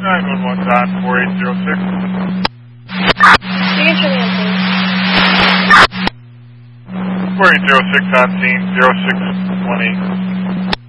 911 on 4806. You can turn me on, please. 4806 on scene, 0618.